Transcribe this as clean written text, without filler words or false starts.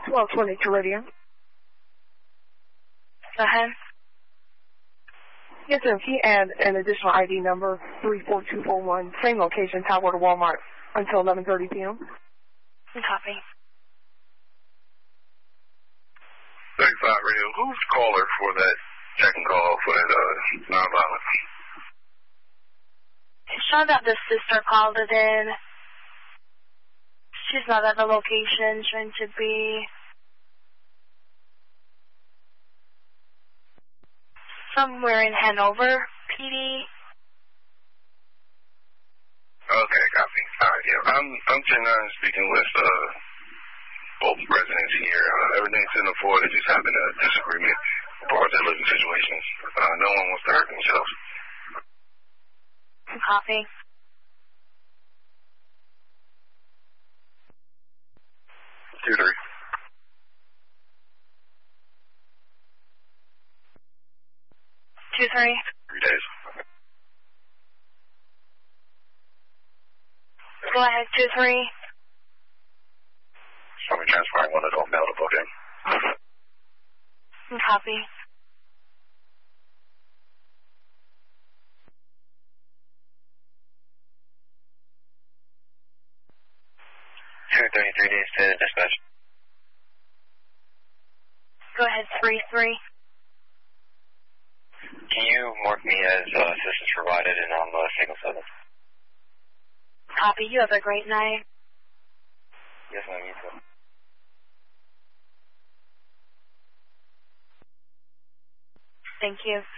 1220 Teridium. Go ahead. Yes, sir. Can you add an additional ID number, 34241, same location, Tower to Walmart, until 11:30 p.m.? Copy. 35 Radio. Who's the caller for that second call for that nonviolent? It showed that the sister called it in. She's not at the location, trying to be somewhere in Hanover, PD. Okay, copy. All right, yeah. I'm 10-9 speaking with both residents here. Everything's in the floor. They're just having a disagreement as far as their living situations. No one wants to hurt themselves. Copy. Two, three. 2-3. 3 days. Go ahead, 2-3. Somebody transferring one of those mail to book in. Copy. Two 33 days to dispatch. Go ahead, 3-3. Can you mark me as assistance provided and I'm signal 7? Copy. You have a great night. Yes, ma'am, you too. Thank you.